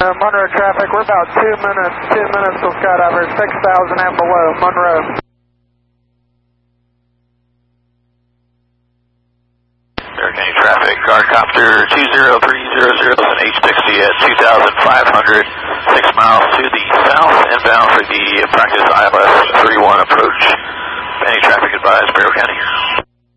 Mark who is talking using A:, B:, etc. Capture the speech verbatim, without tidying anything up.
A: Uh, Monroe traffic, we're about two minutes, two minutes till skydiver, six thousand and below, Monroe.
B: American County traffic, Guardcopter two zero three zero zero and H sixty at two thousand five hundred, six miles to the south, inbound for the practice I L S three one approach. Any traffic advised, Barrow County.